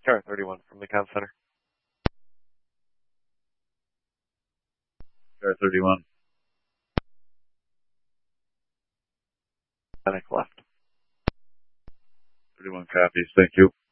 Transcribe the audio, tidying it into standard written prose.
Tower 31 from the comm center. Tower 31. Panic left. 31 copies. Thank you.